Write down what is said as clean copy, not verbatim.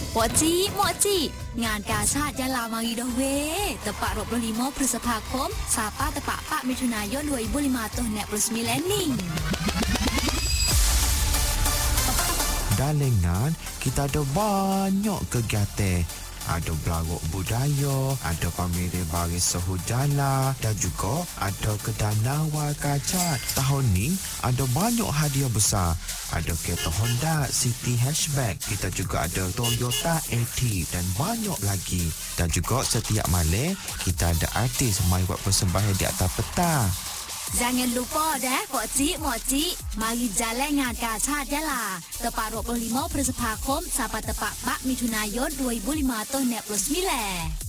Moci, ngànกาชาติยะลามารีดเวtepat 25 พฤษภาคมsampai tepat 4 Mithunayun 2015 nih. Dalengan kita ada banyak kegiatan. Ada berlarut budaya, ada pameran baris sahujala dan juga ada kedana wal kacat. Tahun ni ada banyak hadiah besar. Ada kereta Honda City Hatchback. Kita juga ada Toyota AT dan banyak lagi. Dan juga setiap malam kita ada artis mai buat persembahan di atas petang. Jangan lupa dah, Moci. Mari jalan ngànกาชาติยะลา tepat 25 พฤษภาคมsampai tepat 4 Mithunayun 2015